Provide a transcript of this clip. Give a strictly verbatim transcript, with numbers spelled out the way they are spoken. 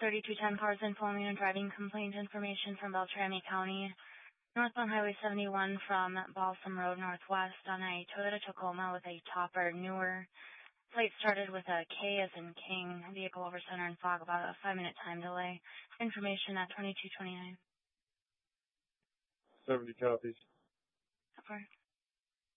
thirty-two ten Carson, following a driving complaint information from Beltrami County. Northbound Highway seventy-one from Balsam Road Northwest on a Toyota Tacoma with a topper newer. Plate started with a K as in King. Vehicle over center and fog, about a five-minute time delay. Information at twenty-two twenty-nine. seventy copies. Upper.